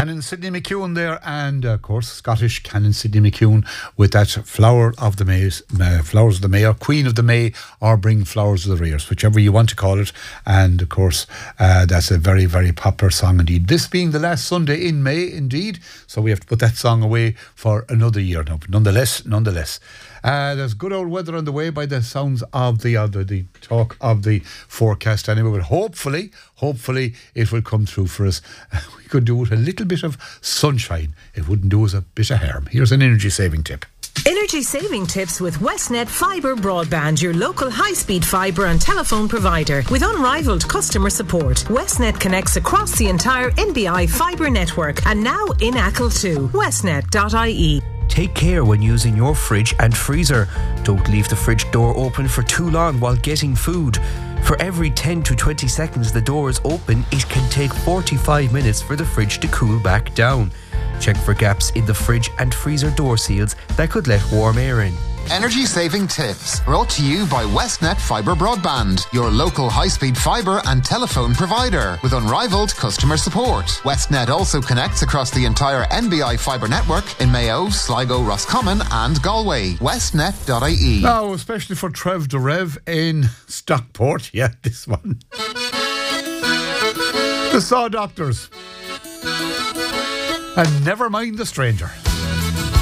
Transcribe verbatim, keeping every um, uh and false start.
Canon Sidney McEwen there, and of course Scottish Canon Sidney McEwen with that Flower of the May, uh, Flowers of the May, or Queen of the May, or Bring Flowers of the Rears, whichever you want to call it. And of course uh, that's a very, very popular song indeed. This being the last Sunday in May indeed, so we have to put that song away for another year now. But nonetheless, nonetheless. Uh, there's good old weather on the way by the sounds of the, uh, the the talk of the forecast anyway, but hopefully, hopefully it will come through for us. We could do with a little bit of sunshine. It wouldn't do us a bit of harm. Here's an energy saving tip. Energy saving tips with Westnet Fibre Broadband, your local high-speed fibre and telephone provider. With unrivaled customer support, Westnet connects across the entire N B I fibre network, and now in Achill too. westnet dot I E. Take care when using your fridge and freezer. Don't leave the fridge door open for too long while getting food. For every ten to twenty seconds the door is open, it can take forty-five minutes for the fridge to cool back down. Check for gaps in the fridge and freezer door seals that could let warm air in. Energy saving tips brought to you by Westnet Fibre Broadband, your local high-speed fibre and telephone provider with unrivaled customer support. Westnet also connects across the entire N B I fibre network in Mayo, Sligo, Roscommon and Galway. westnet dot I E. Now, especially for Trev de Rev in Stockport. Yeah, this one. The Saw Doctors. And never mind the stranger.